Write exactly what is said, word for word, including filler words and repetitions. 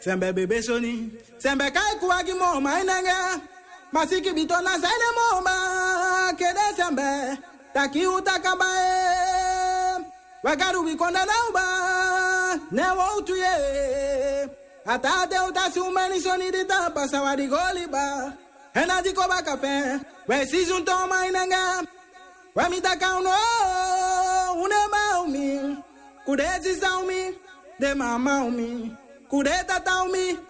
Sembe bebe soni, sembe kai kuagi mo mainanga. Masiki bitona zaine mo ba, kede sembe. Taki utakabae, wagaru bikonda nauba, newo utuye. Atate utasi umeni soni dita pasawadi goliba. Ena diko bakape, we season to mainanga. We mitaka uno, une maumi. Kudezi saumi, de mama umi. Kudeta taumi,